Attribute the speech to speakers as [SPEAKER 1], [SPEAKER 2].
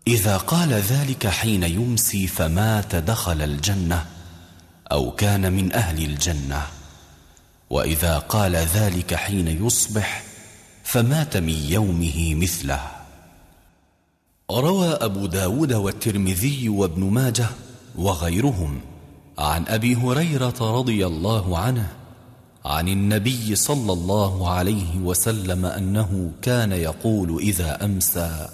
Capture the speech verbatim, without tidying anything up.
[SPEAKER 1] إذا قال ذلك حين يمسي فمات دخل الجنة أو كان من أهل الجنة، وإذا قال ذلك حين يصبح فمات من يومه مثله. روى أبو داود والترمذي وابن ماجه وغيرهم عن أبي هريرة رضي الله عنه عن النبي صلى الله عليه وسلم أنه كان يقول إذا أمسى: